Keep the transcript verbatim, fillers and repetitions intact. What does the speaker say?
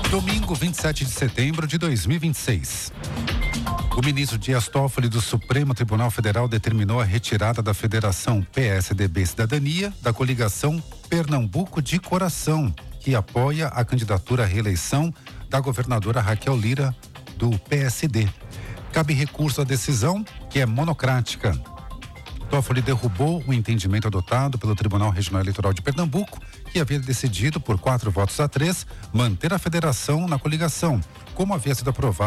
Domingo, vinte e sete de setembro de dois mil e vinte e seis. O ministro Dias Toffoli do Supremo Tribunal Federal determinou a retirada da Federação P S D B Cidadania da coligação Pernambuco de Coração, que apoia a candidatura à reeleição da governadora Raquel Lira, do P S D. Cabe recurso à decisão, que é monocrática. Toffoli derrubou o entendimento adotado pelo Tribunal Regional Eleitoral de Pernambuco, que havia decidido, por quatro votos a três, manter a federação na coligação, como havia sido aprovado